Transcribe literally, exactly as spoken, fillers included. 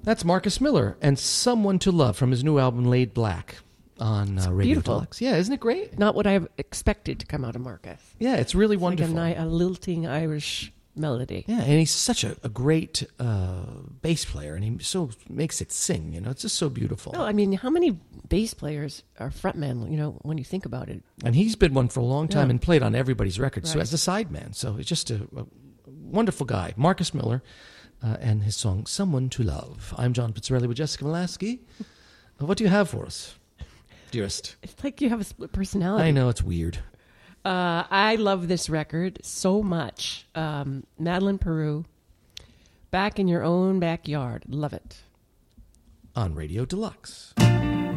That's Marcus Miller and Someone to Love from his new album Laid Black on uh, Radio beautiful. Deluxe. Yeah, isn't it great? Not what I expected to come out of Marcus. Yeah, it's really It's wonderful. Like a, ni- a lilting Irish melody. Yeah, and he's such a, a great uh, bass player, and he so makes it sing. You know, it's just so beautiful. No, I mean, how many bass players are frontmen, you know, when you think about it? And he's been one for a long time Yeah. and played on everybody's records, so Right. as a sideman. So he's just a, a wonderful guy. Marcus Miller uh, and his song Someone to Love. I'm John Pizzarelli with Jessica Molaski. Uh, what do you have for us, dearest? It's like you have a split personality. I know, it's weird. Uh, I love this record so much. Um, Madeline Peru, Back in Your Own Backyard. Love it. On Radio Deluxe.